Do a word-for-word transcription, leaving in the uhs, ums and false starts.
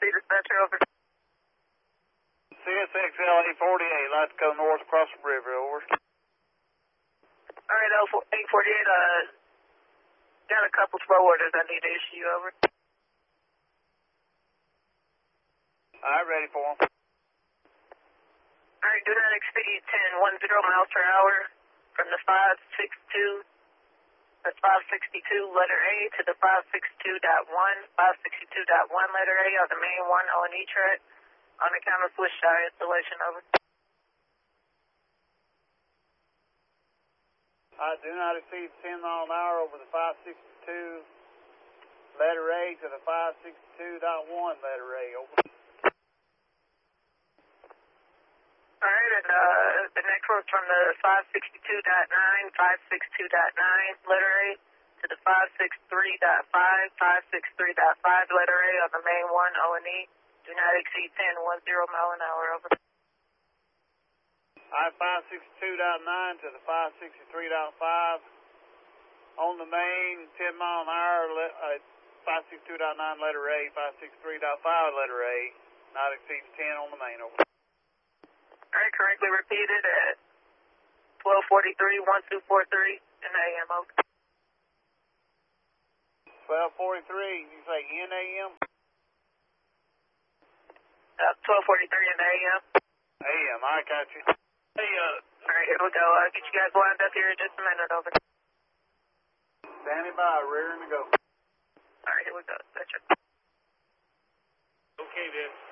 C dispatcher, over. C S X L eight forty-eight, like to go north across the river, over. Alright, eight forty-eight, uh, got a couple slow orders I need to issue you, over. Alright, ready for them. Alright, do not exceed ten ten miles per hour from the five six two, that's five sixty-two letter A to the five sixty-two point one, five sixty-two point one letter A on the main one O and E track on account of switch shy installation, over. I do not exceed ten miles an hour over the five sixty-two letter A to the five sixty-two point one letter A, over. Alright, and uh, the next one's from the five sixty-two point nine, five sixty-two point nine letter A to the five sixty-three point five, five sixty-three point five letter A on the main one O and E. Do not exceed ten ten mile an hour, over. I five sixty-two point nine to the five sixty-three point five on the main, ten mile an hour, uh, five sixty-two point nine letter A, five sixty-three point five letter A, not exceeding ten on the main, over. Alright, correctly repeated at twelve forty-three, one two four three in the A M, over. twelve forty-three, you say in A M? Uh, twelve forty-three in the A M. A M, I got you. Hey, uh... Alright, here we go. I'll get you guys lined up here in just a minute, over. Standing by, rearing to go. Alright, here we go. Gotcha. Okay, then.